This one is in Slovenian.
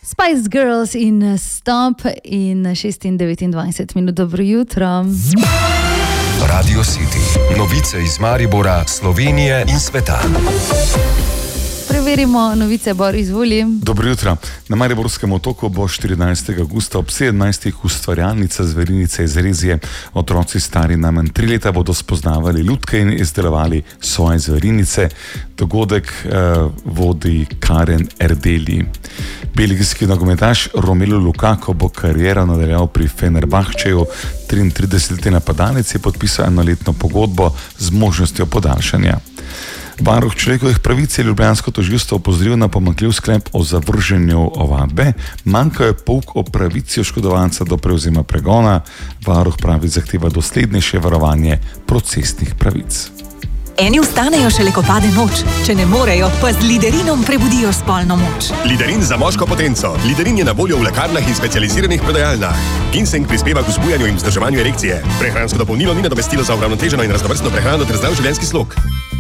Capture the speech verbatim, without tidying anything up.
Spice Girls in Stop in šest in devetindvajset minut. Dobro jutro. Radio City. Novice iz Maribora, Slovenije in sveta. Preverimo novice, Bor, izvoli. Dobro jutro. Na Mariborskem otoku bo štirinajstega avgusta ob sedemnajstih ustvarjalnica zverinice iz Rezije. Otroci stari najmanj tri leta bodo spoznavali lutke in izdelovali svoje zverinice. Dogodek eh, vodi Karen Erdeli. Belgijski nogometaš Romelu Lukaku bo kariero nadaljeval pri Fenerbahčeju. triintridesetletni napadalec je podpisal enoletno pogodbo z možnostjo podaljšanja. Varuh človekovih pravic je ljubljansko tožilstvo opozoril na pomanjkljiv sklep o zavrženju ovadbe. Manjka je pouk o pravici oškodovanca do prevzema pregona. Varuh pravi zahteva doslednejše varovanje procesnih pravic. Eni vstanejo šele, ko pade noč, če ne morejo, pa z Liderinom prebudijo spolno moč. Liderin za moško potenco. Liderin je na voljo v lekarnah in specializiranih prodajalnah. Ginseng prispeva k vzbujanju in vzdrževanju erekcije. Prehransko dopolnilo ni nadomestilo za uravnoteženo in raznovrstno prehrano ter zdrav življenjski slog.